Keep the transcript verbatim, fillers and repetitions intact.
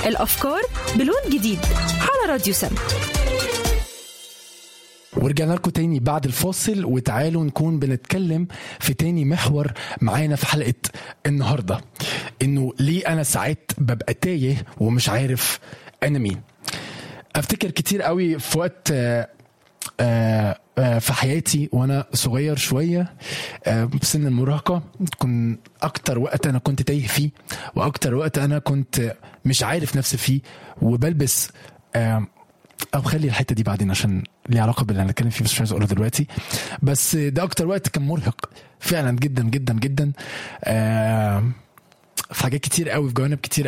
الأفكار بلون جديد على راديو سما. ورجعنا لكم تاني بعد الفاصل، وتعالوا نكون بنتكلم في تاني محور معانا في حلقة النهاردة، انه ليه انا ساعات ببقى تايه ومش عارف انا مين. افتكر كتير قوي في وقت آآ آآ في حياتي وانا صغير شوية في سن المراهقة، كنت اكتر وقت انا كنت تايه فيه، واكتر وقت انا كنت مش عارف نفسي فيه، وبلبس او خلي الحته دي بعدين عشان ليه علاقه باللي انا بتكلم فيه، بس مش عايز اقوله دلوقتي. بس ده اكتر وقت كان مرهق فعلا جدا جدا جدا، آه في حاجات كتير قوي، في جوانب كتير